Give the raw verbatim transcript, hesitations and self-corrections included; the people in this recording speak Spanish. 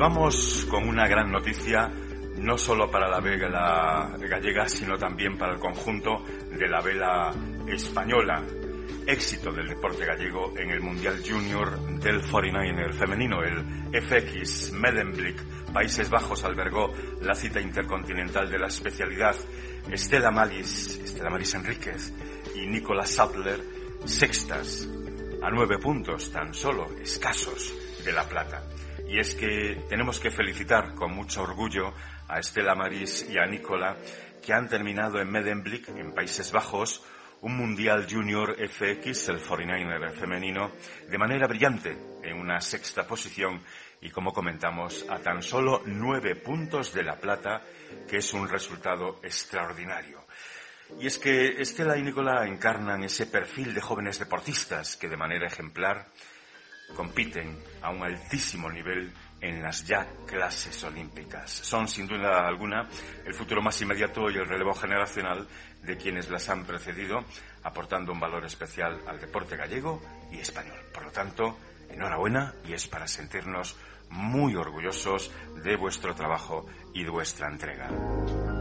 vamos con una gran noticia, no solo para la vela gallega, sino también para el conjunto de la vela española. Éxito del deporte gallego en el Mundial Junior del cuarenta y nueve femenino. El F X Medemblik, Países Bajos, albergó la cita intercontinental de la especialidad. Estela Maris, Estela Maris Enríquez y Nicola Sattler, sextas, a nueve puntos tan solo, escasos, de la plata. Y es que tenemos que felicitar con mucho orgullo a Estela Maris y a Nicola, que han terminado en Medemblik, en Países Bajos, un Mundial Junior F X, el cuarenta y nueve femenino, de manera brillante, en una sexta posición y, como comentamos, a tan solo nueve puntos de la plata, que es un resultado extraordinario. Y es que Estela y Nicola encarnan ese perfil de jóvenes deportistas que de manera ejemplar compiten a un altísimo nivel en las ya clases olímpicas. Son, sin duda alguna, el futuro más inmediato y el relevo generacional de quienes las han precedido, aportando un valor especial al deporte gallego y español. Por lo tanto, enhorabuena, y es para sentirnos muy orgullosos de vuestro trabajo y de vuestra entrega.